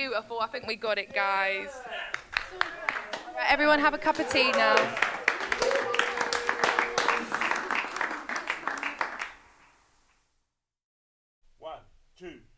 beautiful. I think we got it, guys. Right, everyone have a cup of tea now. One, two.